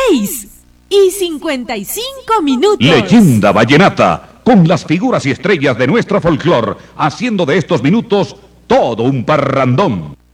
6:55. Leyenda vallenata, con las figuras y estrellas de nuestro folclor, haciendo de estos minutos todo un parrandón.